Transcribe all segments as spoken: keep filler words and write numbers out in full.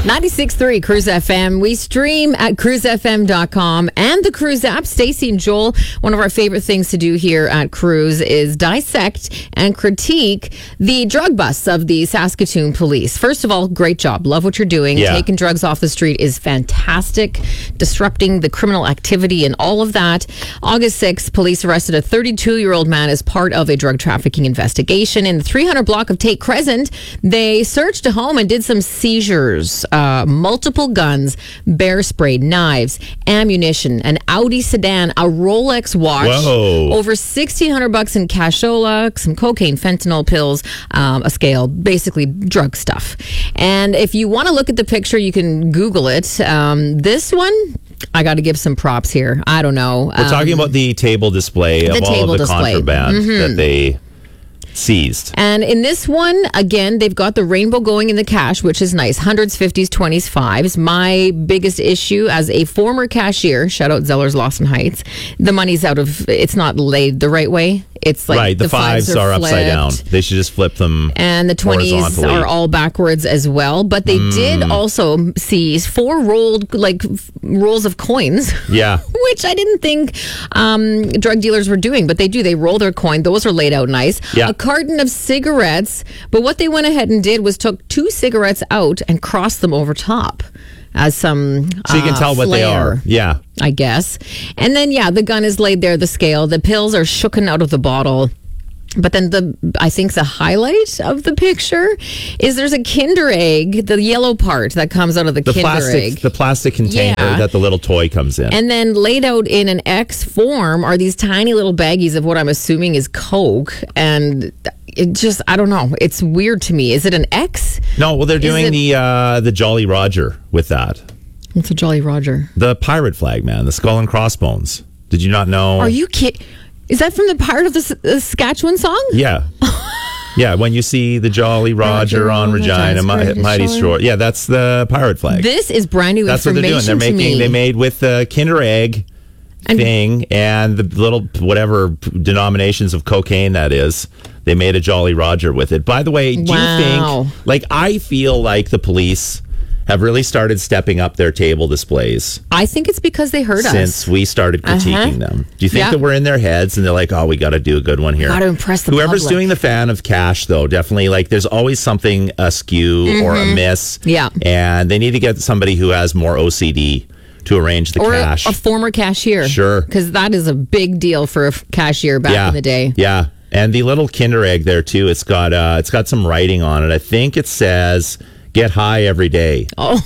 ninety-six point three Cruise F M. We stream at cruise f m dot com and the Cruise app. Stacey and Joel, one of our favorite things to do here at Cruise is dissect and critique the drug busts of the Saskatoon police. First of all, great job. Love what you're doing. Yeah. Taking drugs off the street is fantastic. Disrupting the criminal activity and all of that. August sixth, police arrested a thirty-two-year-old man as part of a drug trafficking investigation. In the three hundred block of Tate Crescent, they searched a home and did some seizures. Uh, multiple guns, bear spray, knives, ammunition, an Audi sedan, a Rolex watch, Whoa. over sixteen hundred bucks in cashola, some cocaine, fentanyl pills, um, a scale, basically drug stuff. And if you want to look at the picture, you can Google it. Um, this one, I got to give some props here. I don't know. We're Um, talking about the table display of the all table of the display. contraband Mm-hmm. that they seized. And in this one, again, they've got the rainbow going in the cash, which is nice. Hundreds, fifties, twenties, fives. My biggest issue as a former cashier, shout out Zellers Lawson Heights, the money's out of, it's not laid the right way. It's like right, the, the fives, are, upside down. flipped. They should just flip them. And the twenties horizontally. are all backwards as well. But they Mm. did also seize four rolled, like, f- rolls of coins. Yeah. Which I didn't think um, drug dealers were doing, but they do. They roll their coin. Those are laid out nice. Yeah. A carton of cigarettes. But what they went ahead and did was took two cigarettes out and crossed them over top as some So you can uh, tell what they flair, are. Yeah. I guess. And then, yeah, the gun is laid there, the scale. The pills are shooken out of the bottle. But then the I think the highlight of the picture is there's a Kinder Egg, the yellow part that comes out of the, The Kinder plastic Egg. the plastic container Yeah. that the little toy comes in. And then laid out in an X form are these tiny little baggies of what I'm assuming is Coke. And it just, I don't know. It's weird to me. Is it an X? no, well they're doing it- the uh, the Jolly Roger with that. What's a Jolly Roger? The pirate flag, man, the skull and crossbones. Did you not know? Are you kidding? Is that from the part of the S- the Saskatchewan song? Yeah. Yeah, when you see the Jolly Roger, Roger on on Regina, Regina's Mi- Mighty Shore. Shore. Yeah, that's the pirate flag. This is brand new That's what they're information doing. They're to making. me. They made with the Kinder Egg And- thing and the little whatever denominations of cocaine that is. They made a Jolly Roger with it. By the way, do Wow. you think? Like, I feel like the police have really started stepping up their table displays I think it's because they heard since us. we started critiquing Uh-huh. them. Do you think Yeah. that we're in their heads and they're like, oh, we got to do a good one here? Gotta impress the Whoever's public. doing the fan of cash, though, definitely, like, there's always something askew or amiss. Mm-hmm. Yeah. And they need to get somebody who has more O C D to arrange the Or a, cash. a former cashier. Sure. Because that is a big deal for a f- cashier back yeah. in the day. Yeah. And the little Kinder Egg there, too, it's got uh, it's got some writing on it. I think it says, get high every day. Oh,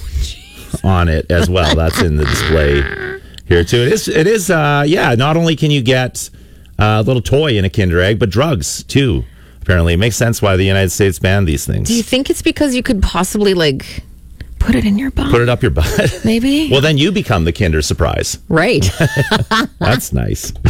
On it as well. That's in the display here too. It is. It is. Uh, yeah. Not only can you get a little toy in a Kinder Egg, but drugs too. Apparently, it makes sense why the United States banned these things. do you think it's because you could possibly, like, put it in your butt? Put it up your butt. Maybe? Well, then you become the Kinder Surprise. Right. That's nice.